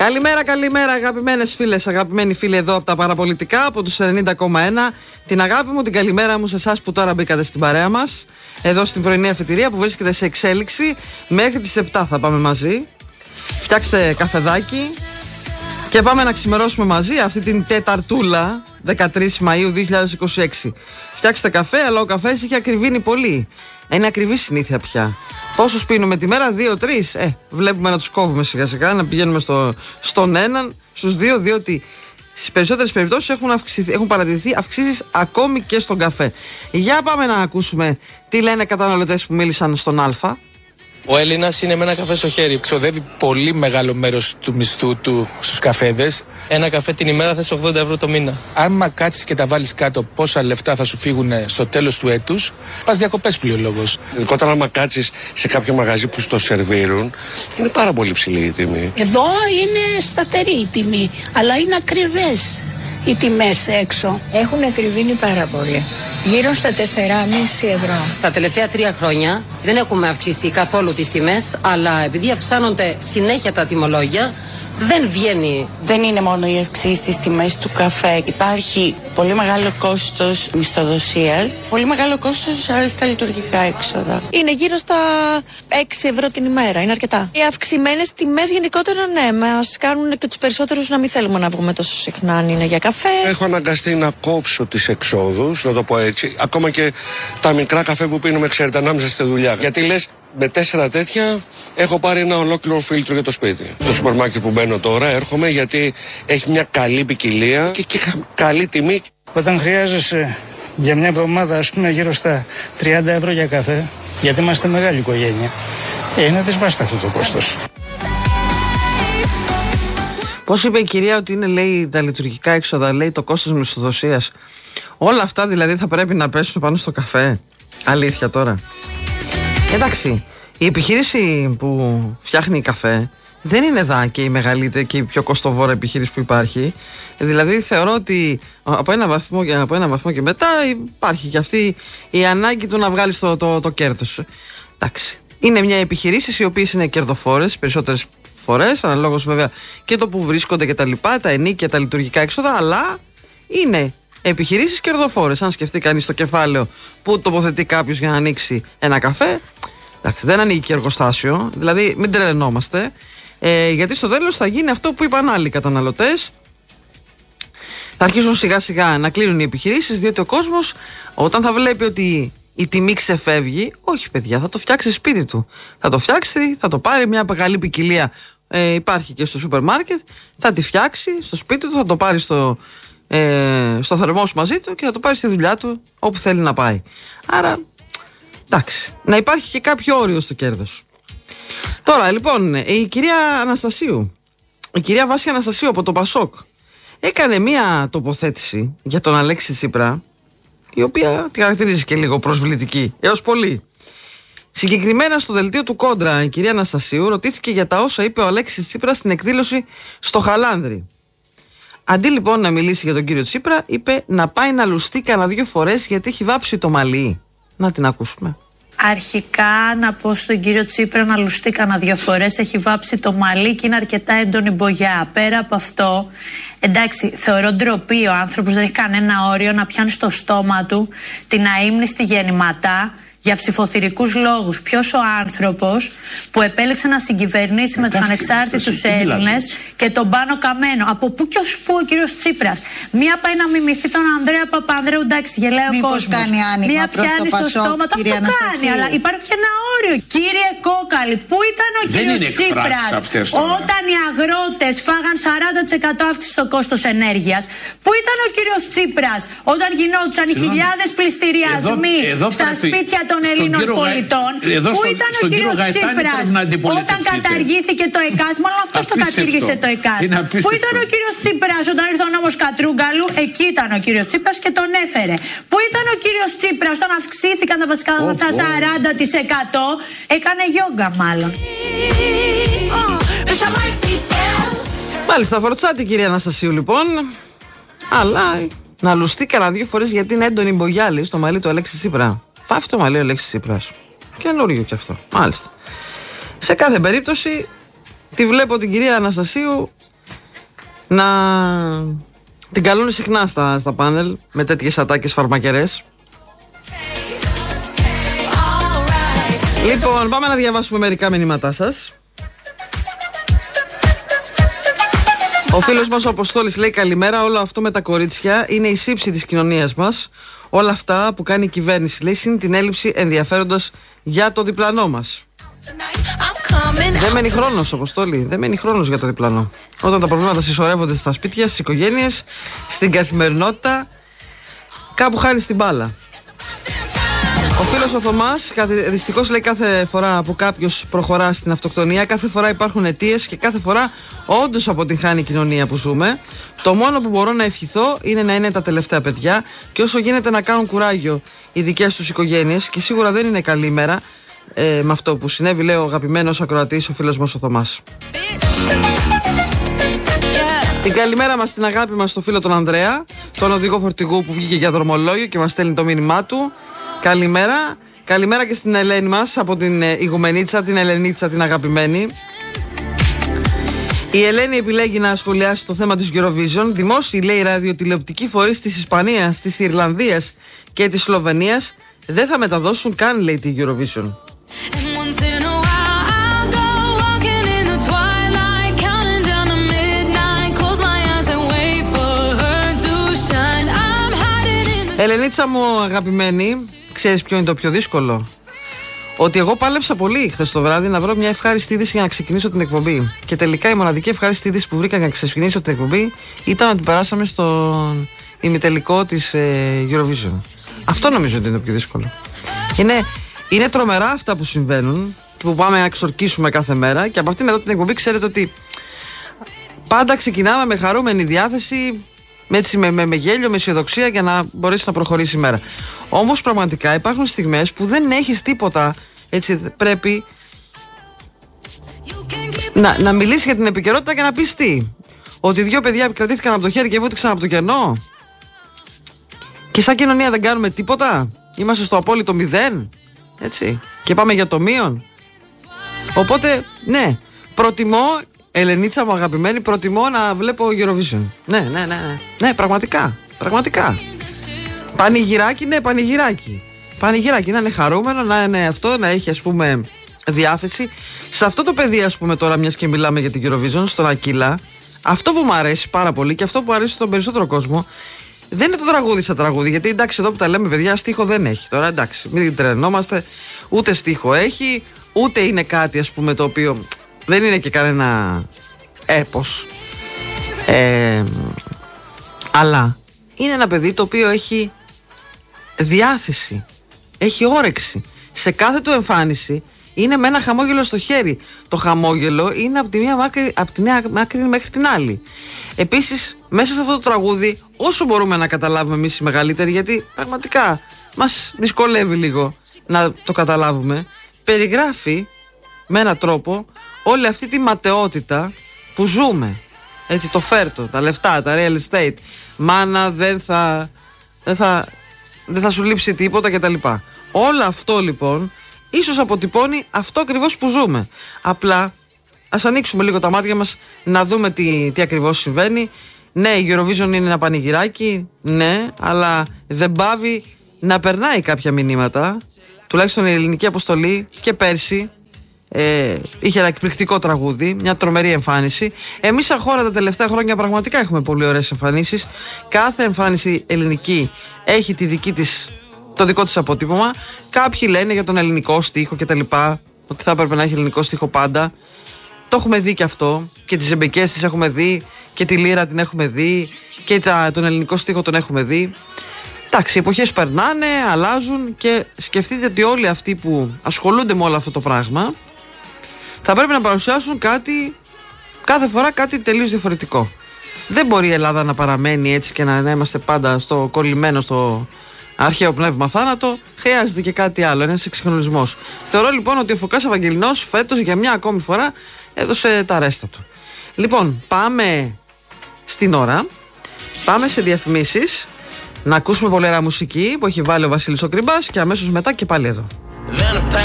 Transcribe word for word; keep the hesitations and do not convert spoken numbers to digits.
Καλημέρα, καλημέρα αγαπημένες φίλες, αγαπημένοι φίλοι εδώ από τα παραπολιτικά, από τους ενενήντα κόμμα ένα. Την αγάπη μου, την καλημέρα μου σε εσάς που τώρα μπήκατε στην παρέα μας, εδώ στην πρωινή αφετηρία που βρίσκεται σε εξέλιξη. Μέχρι τις επτά θα πάμε μαζί. Φτιάξτε καφεδάκι και πάμε να ξημερώσουμε μαζί αυτή την Τεταρτούλα, δεκατρείς Μαΐου δύο χιλιάδες είκοσι έξι. Φτιάξτε καφέ, αλλά ο καφές έχει ακριβήνει πολύ. Είναι ακριβή συνήθεια πια. Πόσους πίνουμε τη μέρα, δύο τρεις. Ε, βλέπουμε να τους κόβουμε σιγά σιγά, να πηγαίνουμε στο, στον έναν, στους δύο, διότι στις περισσότερες περιπτώσεις έχουν, αυξηθεί, έχουν παρατηρηθεί αυξήσεις ακόμη και στον καφέ. Για πάμε να ακούσουμε τι λένε καταναλωτές που μίλησαν στον Α. Ο Έλληνας είναι με ένα καφέ στο χέρι. Ξοδεύει πολύ μεγάλο μέρος του μισθού του στους καφέδες. Ένα καφέ την ημέρα θες ογδόντα ευρώ το μήνα. Άμα κάτσεις και τα βάλεις κάτω πόσα λεφτά θα σου φύγουν στο τέλος του έτους, πας διακοπές πλέον λόγος. Ειδικότερα άμα κάτσεις σε κάποιο μαγαζί που στο σερβίρουν, είναι πάρα πολύ ψηλή η τιμή. Εδώ είναι σταθερή η τιμή, αλλά είναι ακριβές οι τιμές έξω. Έχουν ακριβήνει πάρα πολύ. Γύρω στα τέσσερα κόμμα πέντε ευρώ. Τα τελευταία τρία χρόνια δεν έχουμε αυξήσει καθόλου τις τιμές, αλλά επειδή αυξάνονται συνέχεια τα τιμολόγια, δεν βγαίνει. Δεν είναι μόνο οι αυξήσεις στις τιμές του καφέ. Υπάρχει πολύ μεγάλο κόστος μισθοδοσίας, πολύ μεγάλο κόστος στα λειτουργικά έξοδα. Είναι γύρω στα έξι ευρώ την ημέρα, είναι αρκετά. Οι αυξημένες τιμές γενικότερα, ναι, μας κάνουν και τους περισσότερους να μην θέλουμε να βγούμε τόσο συχνά αν είναι για καφέ. Έχω αναγκαστεί να κόψω τις εξόδους, να το πω έτσι. Ακόμα και τα μικρά καφέ που πίνουμε, ξέρετε, ανάμεσα στη δουλειά. Γιατί λες, με τέσσερα τέτοια έχω πάρει ένα ολόκληρο φίλτρο για το σπίτι. Στο σούπερ μάρκετ που μπαίνω τώρα έρχομαι γιατί έχει μια καλή ποικιλία και, και καλή τιμή. Όταν χρειάζεσαι για μια εβδομάδα, ας πούμε, γύρω στα τριάντα ευρώ για καφέ, γιατί είμαστε μεγάλη οικογένεια, είναι δυσβάσταχτο το κόστος. Πώς είπε η κυρία ότι είναι, λέει, τα λειτουργικά έξοδα, λέει, το κόστος μισθοδοσίας. Όλα αυτά δηλαδή θα πρέπει να πέσουν πάνω στο καφέ. Αλήθεια τώρα. Εντάξει, η επιχείρηση που φτιάχνει καφέ δεν είναι δά και η μεγαλύτερη και η πιο κοστοβόρα επιχείρηση που υπάρχει. Δηλαδή θεωρώ ότι από ένα βαθμό και, από ένα βαθμό και μετά υπάρχει και αυτή η ανάγκη του να βγάλεις το, το, το κέρδος σου. Εντάξει, είναι μια επιχειρήση οι οποίες είναι κερδοφόρες περισσότερες φορές, αναλόγως βέβαια και το που βρίσκονται και τα λοιπά, τα ενίκια, τα λειτουργικά έξοδα, αλλά είναι επιχειρήσεις κερδοφόρες. Αν σκεφτεί κανείς το κεφάλαιο που τοποθετεί κάποιος για να ανοίξει ένα καφέ, εντάξει, δεν ανοίγει και εργοστάσιο, δηλαδή μην τρελαινόμαστε, ε, γιατί στο τέλος θα γίνει αυτό που είπαν άλλοι καταναλωτές. Θα αρχίσουν σιγά σιγά να κλείνουν οι επιχειρήσεις, διότι ο κόσμος όταν θα βλέπει ότι η τιμή ξεφεύγει, όχι παιδιά, θα το φτιάξει σπίτι του. Θα το φτιάξει, θα το πάρει μια μεγάλη ποικιλία, ε, υπάρχει και στο σούπερ μάρκετ, θα τη φτιάξει στο σπίτι του, θα το πάρει στο, ε, στο θερμό σου μαζί του και θα το πάρει στη δουλειά του όπου θέλει να πάει. Άρα, εντάξει, να υπάρχει και κάποιο όριο στο κέρδος. Τώρα λοιπόν, η κυρία Αναστασίου, η κυρία Βάσια Αναστασίου από το Πασόκ, έκανε μία τοποθέτηση για τον Αλέξη Τσίπρα, η οποία τη χαρακτηρίζει και λίγο προσβλητική, έως πολύ. Συγκεκριμένα στο δελτίο του Κόντρα, η κυρία Αναστασίου ρωτήθηκε για τα όσα είπε ο Αλέξης Τσίπρας στην εκδήλωση στο Χαλάνδρι. Αντί λοιπόν να μιλήσει για τον κύριο Τσίπρα, είπε να πάει να λουστεί κανένα δύο φορές γιατί έχει βάψει το μαλλί. Να την ακούσουμε. Αρχικά να πω στον κύριο Τσίπρα να λουστεί κανένα δύο φορές, έχει βάψει το μαλλί και είναι αρκετά έντονη μπογιά. Πέρα από αυτό, εντάξει, θεωρώ ντροπή ο άνθρωπος, δεν έχει κανένα όριο να πιάνει στο στόμα του την αείμνηστη γεννηματά για ψηφοθυρικούς λόγους. Ποιος ο άνθρωπος που επέλεξε να συγκυβερνήσει με τους ανεξάρτητους Έλληνες και τον Πάνο Καμένο. Από πού και ως πού ο κύριος Τσίπρας. Μία πάει να μιμηθεί τον Ανδρέα Παπανδρέου, εντάξει, γελάει ο κόσμος. Μία πιάνει στο στόμα του, αυτό κάνει, αλλά υπάρχει ένα όριο. Κύριε Κόκαλη, πού ήταν ο κύριος Τσίπρας όταν οι αγρότες φάγαν σαράντα τοις εκατό αύξηση στο κόστος ενέργειας? Πού ήταν ο κύριος Τσίπρας όταν γινόντουσαν οι χιλιάδες πληστηριασμοί στα σπίτια των Ελλήνων πολιτών? Πού ήταν ο κύριος Τσίπρας όταν καταργήθηκε το ΕΚΑΣ? Μόνο αυτός το κατήργησε το ΕΚΑΣ. Πού ήταν ο κύριος Τσίπρας όταν ήρθε ο νόμος Κατρούγκαλου? Εκεί ήταν ο κύριος Τσίπρας και τον έφερε. Πού ήταν ο κύριος Τσίπρας όταν αυξήθηκαν τα βασικά αγαθά σαράντα τοις εκατό? Έκανε γιόγκα μάλλον. Μάλιστα, φορτσάτη κυρία Αναστασίου λοιπόν. Αλλά να λουστεί κανένα δύο φορές γιατί είναι έντονη μπογιάλη στο μαλλί του Αλέξη Τσίπρα. Φάφει το μαλλί ο Αλέξης Τσίπρας. Καινούριο κι αυτό. Μάλιστα. Σε κάθε περίπτωση τη βλέπω την κυρία Αναστασίου να την καλούν συχνά στα, στα πάνελ με τέτοιες ατάκες φαρμακερές. Λοιπόν, πάμε να διαβάσουμε μερικά μηνύματά σας. Ο φίλος μας ο Αποστόλης λέει καλημέρα. Όλο αυτό με τα κορίτσια είναι η σύψη της κοινωνίας μας. Όλα αυτά που κάνει η κυβέρνηση, λέει, συν την έλλειψη ενδιαφέροντος για το διπλανό μας. Δεν μένει χρόνος, Αποστόλη, δεν μένει χρόνος για το διπλανό. Όταν τα προβλήματα συσσωρεύονται στα σπίτια, στις οικογένειες, στην καθημερινότητα, κάπου χάνει την μπάλα. Ο φίλος ο Θωμάς, δυστυχώς, λέει, κάθε φορά που κάποιος προχωρά στην αυτοκτονία, κάθε φορά υπάρχουν αιτίες και κάθε φορά όντως αποτυγχάνει η κοινωνία που ζούμε. Το μόνο που μπορώ να ευχηθώ είναι να είναι τα τελευταία παιδιά και όσο γίνεται να κάνουν κουράγιο οι δικές τους οικογένειες, και σίγουρα δεν είναι καλή ημέρα ε, με αυτό που συνέβη, λέει ο αγαπημένος ακροατής, ο φίλος μας ο Θωμάς. Την καλημέρα μας, την αγάπη μας στο φίλο τον Ανδρέα, τον οδηγό φορτηγού που βγήκε για δρομολόγιο και μας στέλνει το μήνυμά του. Καλημέρα. Καλημέρα και στην Ελένη μας από την ε, Ηγουμενίτσα, την Ελενίτσα, την αγαπημένη. Η Ελένη επιλέγει να σχολιάσει το θέμα της Eurovision. Δημόσιοι, λέει, ραδιοτηλεοπτικοί φορείς της Ισπανίας, της Ιρλανδίας και της Σλοβενίας δεν θα μεταδώσουν καν, λέει, τη Eurovision. Ελενίτσα μου αγαπημένη, ξέρεις ποιο είναι το πιο δύσκολο? Ότι εγώ πάλεψα πολύ χθες το βράδυ να βρω μια ευχάριστη είδηση για να ξεκινήσω την εκπομπή. Και τελικά η μοναδική ευχάριστη είδηση που βρήκα για να ξεκινήσω την εκπομπή ήταν ότι περάσαμε στον ημιτελικό της ε, Eurovision. Αυτό νομίζω ότι είναι το πιο δύσκολο. Είναι, είναι τρομερά αυτά που συμβαίνουν, που πάμε να εξορκίσουμε κάθε μέρα, και από αυτήν εδώ την εκπομπή ξέρετε ότι πάντα ξεκινάμε με χαρούμενη διάθεση, με, έτσι, με, με, με γέλιο, με αισιοδοξία, για να μπορέσει να προχωρήσει η μέρα. Όμως πραγματικά υπάρχουν στιγμές που δεν έχεις τίποτα. Έτσι πρέπει να, να μιλήσει για την επικαιρότητα και να πεις τι? Ότι δύο παιδιά κρατήθηκαν από το χέρι και βούτυξαν από το κενό. Και σαν κοινωνία δεν κάνουμε τίποτα. Είμαστε στο απόλυτο μηδέν. Έτσι. Και πάμε για το μείον. Οπότε, ναι, προτιμώ, Ελενίτσα μου αγαπημένη, προτιμώ να βλέπω Eurovision. Ναι, ναι, ναι, ναι. Ναι, πραγματικά. Πραγματικά. Πανηγυράκι, ναι, πανηγυράκι. Πανηγυράκι, να είναι χαρούμενο, να είναι αυτό, να έχει, ας πούμε, διάθεση. Σε αυτό το παιδί, ας πούμε, τώρα, μιας και μιλάμε για την Eurovision, στον Ακύλα, αυτό που μου αρέσει πάρα πολύ και αυτό που αρέσει στον περισσότερο κόσμο, δεν είναι το τραγούδι σαν τραγούδι. Γιατί εντάξει, εδώ που τα λέμε, παιδιά, στίχο δεν έχει. Τώρα εντάξει, μην τρενόμαστε, ούτε στίχο έχει, ούτε είναι κάτι, ας πούμε, το οποίο δεν είναι και κανένα έπος. Ε, αλλά είναι ένα παιδί το οποίο έχει διάθεση, έχει όρεξη. Σε κάθε του εμφάνιση είναι με ένα χαμόγελο στο χέρι. Το χαμόγελο είναι από τη μία μάκρη, από τη μία μάκρη μέχρι την άλλη. Επίσης, μέσα σε αυτό το τραγούδι, όσο μπορούμε να καταλάβουμε εμείς οι μεγαλύτεροι, γιατί πραγματικά μας δυσκολεύει λίγο να το καταλάβουμε, περιγράφει με έναν τρόπο όλη αυτή τη ματαιότητα που ζούμε. Έτσι, το φέρτο, τα λεφτά, τα real estate. Μάνα, δεν θα, δεν θα, δεν θα σου λείψει τίποτα κτλ. Όλο αυτό λοιπόν ίσως αποτυπώνει αυτό ακριβώς που ζούμε. Απλά ας ανοίξουμε λίγο τα μάτια μας να δούμε τι, τι ακριβώς συμβαίνει. Ναι, η Eurovision είναι ένα πανηγυράκι, ναι, αλλά δεν πάβει να περνάει κάποια μηνύματα. Τουλάχιστον η ελληνική αποστολή και πέρσι ε, είχε ένα εκπληκτικό τραγούδι, μια τρομερή εμφάνιση. Εμείς σαν χώρα τα τελευταία χρόνια πραγματικά έχουμε πολύ ωραίες εμφανίσεις. Κάθε εμφάνιση ελληνική έχει τη δική της, το δικό της αποτύπωμα. Κάποιοι λένε για τον ελληνικό στίχο και τα λοιπά, ότι θα έπρεπε να έχει ελληνικό στίχο πάντα. Το έχουμε δει και αυτό, και τις ζεμπεκές τις έχουμε δει, και τη λύρα την έχουμε δει, και τα, τον ελληνικό στίχο τον έχουμε δει. Εντάξει, οι εποχές περνάνε, αλλάζουν, και σκεφτείτε ότι όλοι αυτοί που ασχολούνται με όλο αυτό το πράγμα θα πρέπει να παρουσιάσουν κάτι, κάθε φορά κάτι τελείως διαφορετικό. Δεν μπορεί η Ελλάδα να παραμένει έτσι και να, να είμαστε πάντα στο κολλημένο στο αρχαίο πνεύμα θάνατο. Χρειάζεται και κάτι άλλο, ένας εξυγχρονισμός. Θεωρώ λοιπόν ότι ο Φωκάς Ευαγγελινός φέτος για μια ακόμη φορά έδωσε τα ρέστα του. Λοιπόν, πάμε στην ώρα, πάμε σε διαφημίσεις, να ακούσουμε πολύ ωραία μουσική που έχει βάλει ο Βασίλης ο Κρυμπάς, και αμέσως μετά και πάλι εδώ.